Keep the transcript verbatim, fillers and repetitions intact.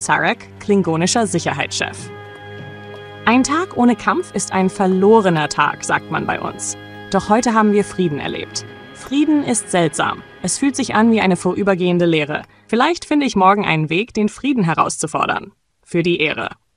Sarek, klingonischer Sicherheitschef. Ein Tag ohne Kampf ist ein verlorener Tag, sagt man bei uns. Doch heute haben wir Frieden erlebt. Frieden ist seltsam. Es fühlt sich an wie eine vorübergehende Leere. Vielleicht finde ich morgen einen Weg, den Frieden herauszufordern. Für die Ehre.